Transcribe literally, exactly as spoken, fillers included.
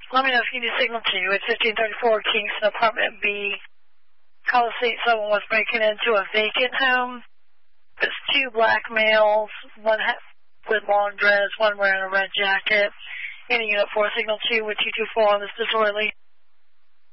Let me know if you need signal two. It's fifteen thirty-four Kingston Apartment B. Call the state someone was breaking into a vacant home. There's two black males, one ha- with long dress, one wearing a red jacket. In a unit four, signal two with two two four on this disorderly.